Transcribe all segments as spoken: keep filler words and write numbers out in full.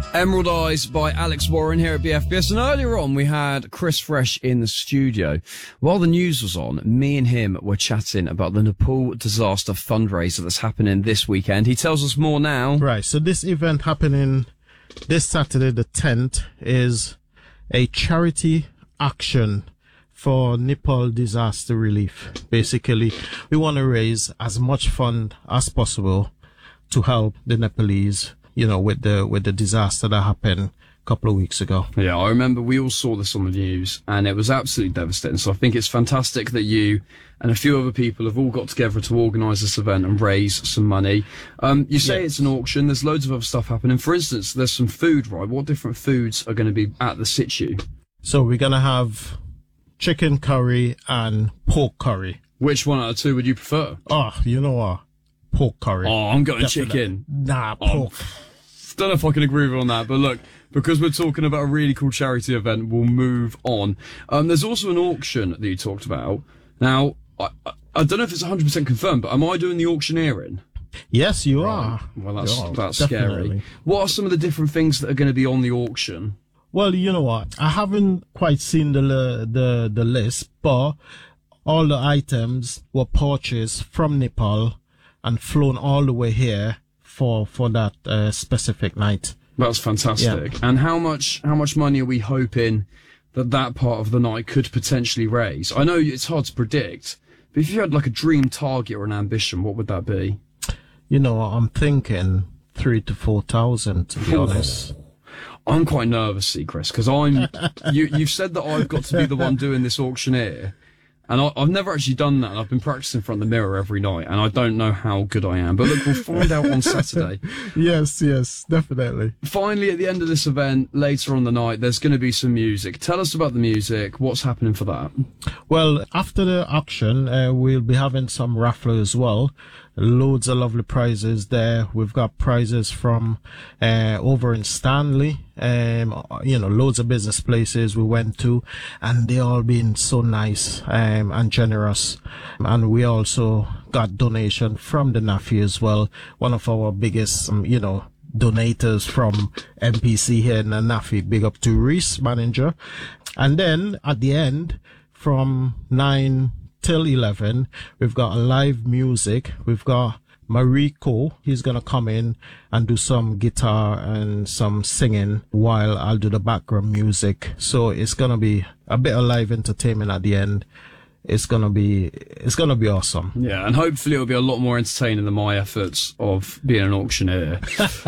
Emerald Eyes by Alex Warren here at B F B S. And earlier on, we had Chris Fresh in the studio. While the news was on, me and him were chatting about the Nepal disaster fundraiser that's happening this weekend. He tells us more now. Right. So this event happening this Saturday, the tenth, is a charity action for Nepal disaster relief. Basically, we want to raise as much fund as possible to help the Nepalese, you know, with the with the disaster that happened a couple of weeks ago. Yeah, I remember we all saw this on the news, and it was absolutely devastating. So I think it's fantastic that you and a few other people have all got together to organise this event and raise some money. Um, you say yes. It's an auction. There's loads of other stuff happening. For instance, there's some food, right? What different foods are going to be at the situ? So we're going to have chicken curry and pork curry. Which one out of two would you prefer? Oh, you know what? Pork curry. Oh, I'm going Definitely. chicken. Nah, pork. Oh, don't know if I can agree with you on that, but look, because we're talking about a really cool charity event, we'll move on. Um, there's also an auction that you talked about. Now, I, I, I don't know if it's one hundred percent confirmed, but am I doing the auctioneering? Yes, you Right. are. Well, that's, You are, that's definitely. scary. What are some of the different things that are going to be on the auction? Well, you know what? I haven't quite seen the the the list, but all the items were purchased from Nepal and flown all the way here for for that uh, specific night. That's fantastic. Yeah. And how much how much money are we hoping that that part of the night could potentially raise? I know it's hard to predict, but if you had like a dream target or an ambition, what would that be? You know, I'm thinking three to four thousand, to be honest. I'm quite nervous, see, Chris, because I'm. you, you've said that I've got to be the one doing this auctioneer, and I, I've never actually done that. And I've been practicing in front of the mirror every night, and I don't know how good I am. But look, we'll find out on Saturday. Yes, yes, definitely. Finally, at the end of this event, later on the night, there's going to be some music. Tell us about the music. What's happening for that? Well, after the auction, uh, we'll be having some raffle as well. Loads of lovely prizes there. We've got prizes from uh, over in Stanley, um, you know, loads of business places we went to, and they all been so nice um, and generous. And we also got donation from the N A F I as well, one of our biggest, um, you know, donators from M P C here in the N A F I. Big up to Reese, manager. And then at the end, from nine till eleven, we've got live music. We've got Mariko. He's gonna come in and do some guitar and some singing while I'll do the background music. So it's gonna be a bit of live entertainment at the end. It's gonna be, it's gonna be awesome. Yeah, and hopefully it'll be a lot more entertaining than my efforts of being an auctioneer.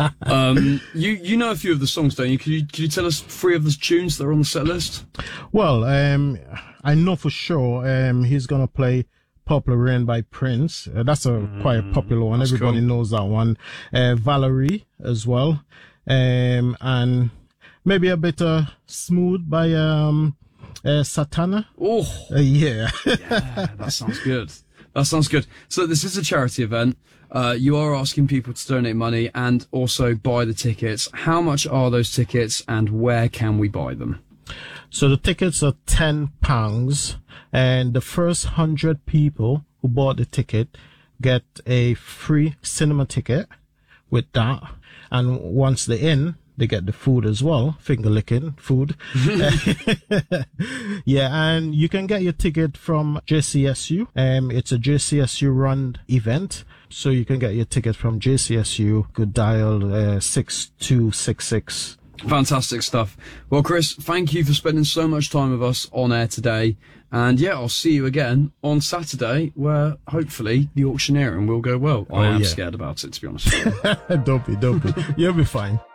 um, you you know a few of the songs, don't you? Could you could you tell us three of the tunes that are on the set list? Well, um, I know for sure um, he's gonna play Popular Rain by Prince. Uh, that's a mm, quite a popular one. Everybody cool. knows that one. Uh, Valerie as well, um, and maybe a bit uh, Smooth by um, uh, Satana. Oh, uh, yeah, yeah, that sounds good. That sounds good. So this is a charity event. Uh, you are asking people to donate money and also buy the tickets. How much are those tickets, and where can we buy them? So the tickets are ten pounds, and the first hundred people who bought the ticket get a free cinema ticket with that. And once they're in, they get the food as well, finger licking food. Yeah, and you can get your ticket from J C S U. Um, it's a J C S U run event. So you can get your ticket from J C S U. Could dial uh, six two six six. Fantastic stuff. Well, Chris, thank you for spending so much time with us on air today. And yeah, I'll see you again on Saturday, where hopefully the auctioneering will go well. Oh, I am yeah. scared about it, to be honest. Don't be, don't be. You'll be fine.